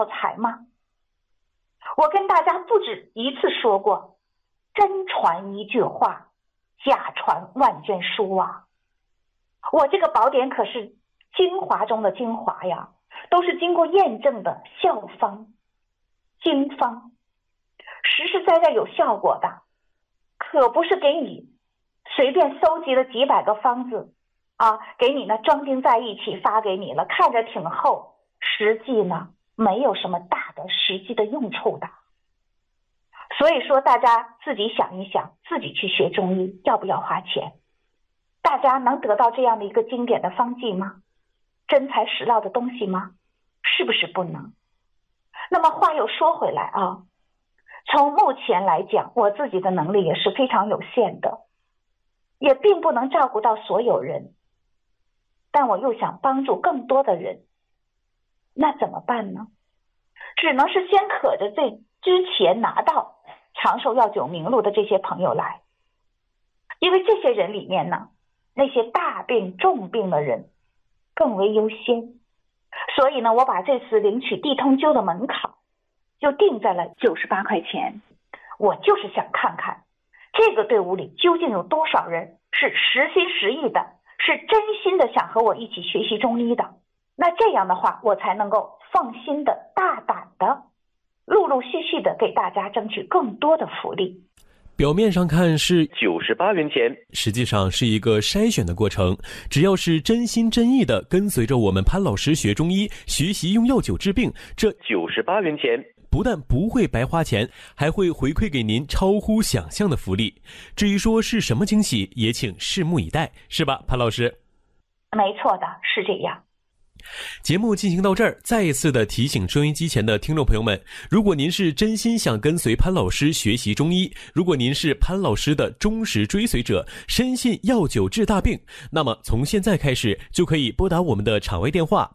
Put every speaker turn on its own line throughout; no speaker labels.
教材吗？我跟大家不止一次说过，真传一句话，假传万卷书啊。我这个宝典可是精华中的精华呀，都是经过验证的效方、经方，实实在在有效果的，可不是给你随便搜集了几百个方子啊，给你呢装订在一起发给你了，看着挺厚，实际呢没有什么大的实际的用处的。所以说大家自己想一想，自己去学中医要不要花钱？大家能得到这样的一个经典的方剂吗？真材实料的东西吗？是不是不能？那么话又说回来啊，从目前来讲，我自己的能力也是非常有限的，也并不能照顾到所有人，但我又想帮助更多的人，那怎么办呢？只能是先可着这之前拿到长寿药酒名录的这些朋友来，因为这些人里面呢，那些大病重病的人更为优先，所以呢，我把这次领取地通灸的门槛就定在了98块钱。我就是想看看这个队伍里究竟有多少人是实心实意的，是真心的想和我一起学习中医的。那这样的话，我才能够放心的大胆的陆陆续续的给大家争取更多的福利。
表面上看是98元钱，实际上是一个筛选的过程。只要是真心真意的跟随着我们潘老师学中医，学习用药酒治病，这98元钱不但不会白花钱，还会回馈给您超乎想象的福利。至于说是什么惊喜，也请拭目以待，是吧，潘老师？
没错的，是这样。
节目进行到这儿，再一次的提醒收音机前的听众朋友们，如果您是真心想跟随潘老师学习中医，如果您是潘老师的忠实追随者，深信药酒治大病，那么从现在开始就可以拨打我们的场外电话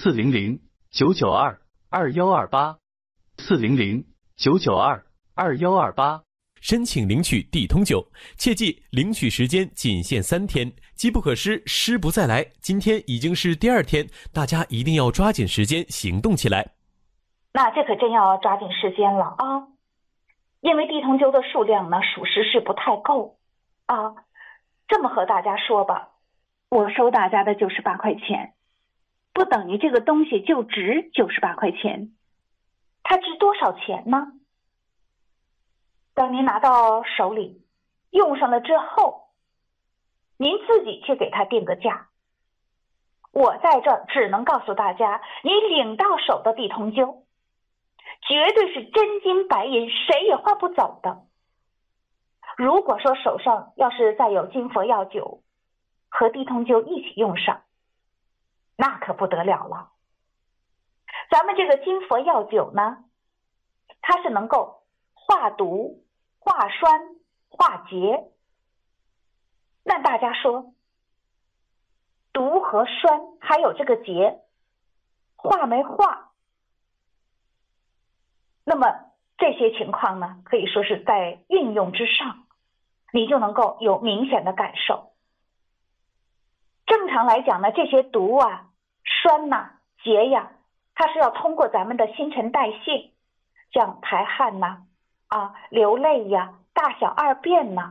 400-992-2128，400-992-2128，申请领取地通灸。切记领取时间仅限3天，机不可失，失不再来。今天已经是第2天，大家一定要抓紧时间行动起来。
那这可真要抓紧时间了啊！因为地通灸的数量呢，属实是不太够啊。这么和大家说吧，我收大家的98块钱，不等于这个东西就值98块钱。它值多少钱呢？等您拿到手里用上了之后，您自己去给它定个价。我在这只能告诉大家，你领到手的地通灸绝对是真金白银，谁也换不走的。如果说手上要是再有金佛药酒和地通灸一起用上，那可不得了了。咱们这个金佛药酒呢，它是能够化毒、化栓、化结。那大家说，毒和栓还有这个结化没化？那么这些情况呢，可以说是在运用之上，你就能够有明显的感受。正常来讲呢，这些毒啊、栓呐、结呀，它是要通过咱们的新陈代谢，像排汗呐、流泪呀、大小二便呐，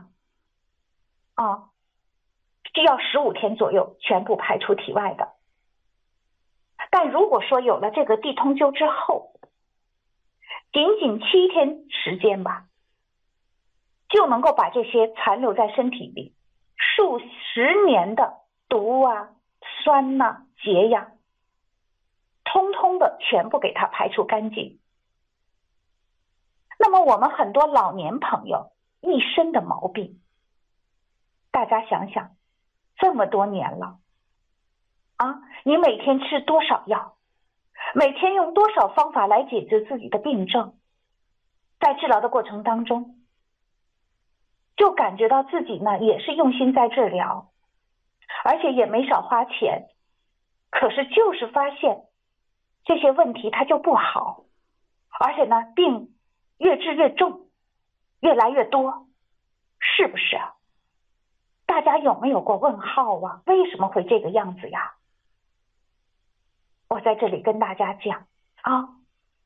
需要15天左右全部排出体外的。但如果说有了这个地通灸之后，仅仅7天时间吧，就能够把这些残留在身体里数十年的毒啊、酸呐、结呀，通通的全部给它排除干净。那么我们很多老年朋友一身的毛病，大家想想，这么多年了你每天吃多少药，每天用多少方法来解决自己的病症，在治疗的过程当中就感觉到自己呢也是用心在治疗，而且也没少花钱，可是就是发现这些问题它就不好，而且呢病越治越重，越来越多，是不是啊？大家有没有过问号啊？为什么会这个样子呀？我在这里跟大家讲